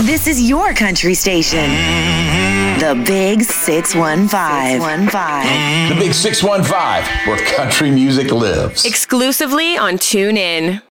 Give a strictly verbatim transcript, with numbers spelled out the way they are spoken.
This is your country station. The Big six one five. The Big six one five, where country music lives. Exclusively on TuneIn.